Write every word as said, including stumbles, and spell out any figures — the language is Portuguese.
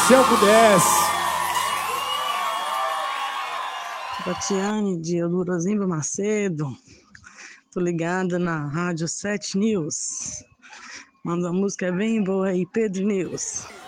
Se eu pudesse. Tatiane de Eudorosimba Macedo. Tô ligada na Rádio sete News. Manda uma música bem boa aí, Pedro News.